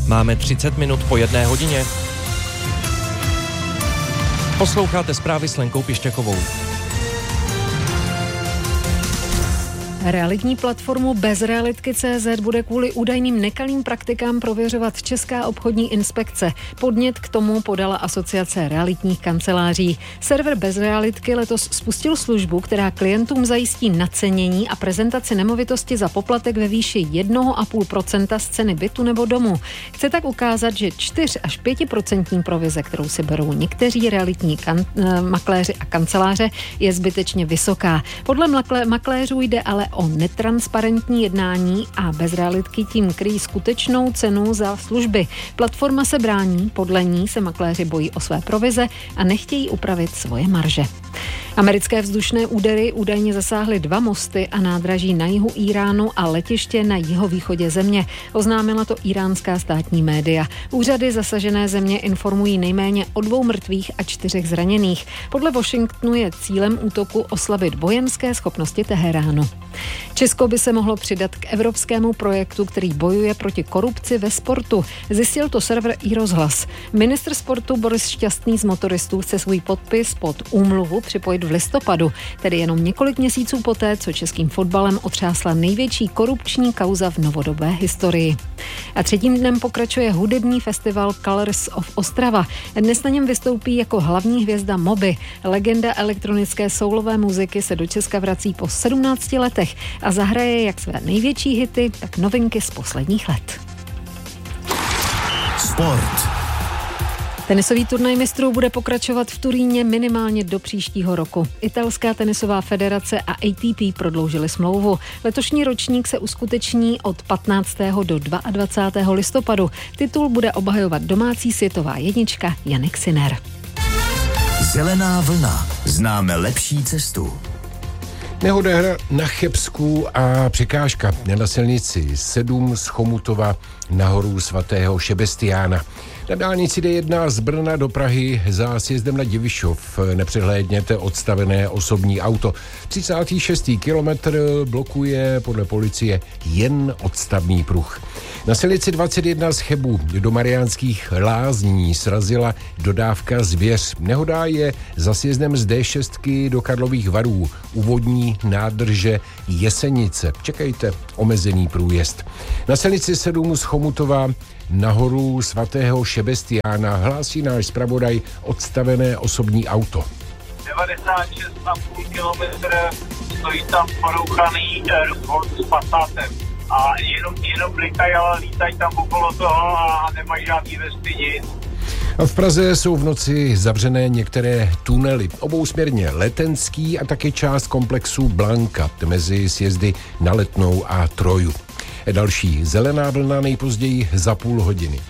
Máme 30 minut po 1 hodině. Posloucháte zprávy s Lenkou Pišťakovou. Realitní platformu Bezrealitky.cz bude kvůli údajným nekalým praktikám prověřovat Česká obchodní inspekce. Podnět k tomu podala Asociace realitních kanceláří. Server Bezrealitky letos spustil službu, která klientům zajistí nacenění a prezentaci nemovitosti za poplatek ve výši 1,5% z ceny bytu nebo domu. Chce tak ukázat, že 4 až 5% provize, kterou si berou někteří realitní makléři a kanceláře, je zbytečně vysoká. Podle makléřů jde ale o netransparentní jednání a Bezrealitky tím kryjí skutečnou cenu za služby. Platforma se brání, podle ní se makléři bojí o své provize a nechtějí upravit svoje marže. Americké vzdušné údery údajně zasáhly 2 mosty a nádraží na jihu Íránu a letiště na jihovýchodě země. Oznámila to íránská státní média. Úřady zasažené země informují nejméně o 2 mrtvých a 4 zraněných. Podle Washingtonu je cílem útoku oslabit vojenské schopnosti Teheránu. Česko by se mohlo přidat k evropskému projektu, který bojuje proti korupci ve sportu. Zjistil to server iRozhlas. Ministr sportu Boris Šťastný z motoristů chce svůj podpis pod úmluvu připojit v listopadu, tedy jenom několik měsíců poté, co českým fotbalem otřásla největší korupční kauza v novodobé historii. A 3. dnem pokračuje hudební festival Colors of Ostrava. Dnes na něm vystoupí jako hlavní hvězda Moby. Legenda elektronické soulové muziky se do Česka vrací po 17 letech a zahraje jak své největší hity, tak novinky z posledních let. Sport. Tenisový turnaj mistrů bude pokračovat v Turíně minimálně do příštího roku. Italská tenisová federace a ATP prodloužili smlouvu. Letošní ročník se uskuteční od 15. do 22. listopadu. Titul bude obhajovat domácí světová jednička Jannik Sinner. Zelená vlna. Známe lepší cestu. Nehoda na Chebsku a překážka na silnici 7 z Chomutova nahoru svatého Šebestiána. Na dálnici D1 z Brna do Prahy za sjezdem na Divišov nepřehlédněte odstavené osobní auto. 36. kilometr blokuje podle policie jen odstavný pruh. Na silnici 21 z Chebu do Mariánských Lázní srazila dodávka zvěř. Nehoda je za sjezdem z D6 do Karlových Varů u vodní nádrže Jesenice. Čekejte omezený průjezd. Na silnici 7 z Chomutova nahoru svatého Šebestiána hlásí náš zpravodaj odstavené osobní auto. 96,5 kilometr stojí tam porouchaný Ford s Passatem. A jenom lítají tam okolo toho a nemají žádný vesty nic. A v Praze jsou v noci zavřené některé tunely. Obousměrně Letenský a také část komplexu Blanka mezi sjezdy na Letnou a Troju. Další zelená vlna nejpozději za půl hodiny.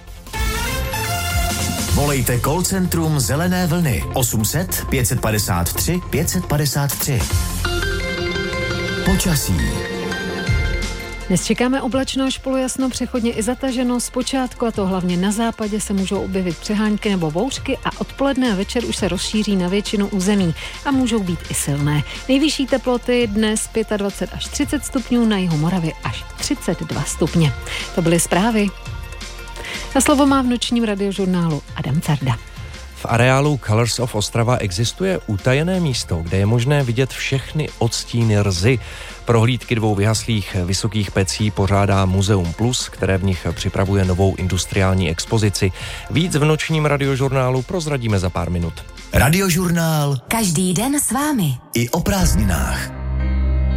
Volejte call centrum Zelené vlny 800 553 553. Počasí. Dnes čekáme oblačno až polojasno, přechodně i zataženo. Zpočátku, a to hlavně na západě, se můžou objevit přehánky nebo bouřky a odpoledne a večer už se rozšíří na většinu území a můžou být i silné. Nejvyšší teploty dnes 25 až 30 stupňů, na jihu Moravy až 32 stupně. To byly zprávy. A slovo má v nočním radiožurnálu Adam Carda. V areálu Colors of Ostrava existuje utajené místo, kde je možné vidět všechny odstíny rzy. Prohlídky 2 vyhaslých vysokých pecí pořádá Muzeum Plus, které v nich připravuje novou industriální expozici. Víc v nočním radiožurnálu prozradíme za pár minut. Radiožurnál. Každý den s vámi. I o prázdninách.